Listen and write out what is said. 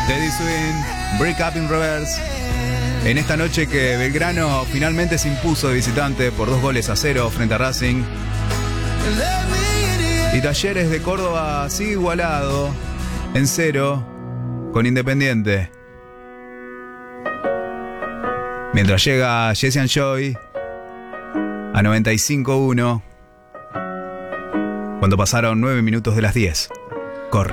Teddy Swing, Break Up in Reverse. En esta noche que Belgrano finalmente se impuso de visitante por 2-0 frente a Racing. Y Talleres de Córdoba sigue igualado en 0 con Independiente. Mientras llega Jesse Joy a 95-1 cuando pasaron 9 minutos de las 10.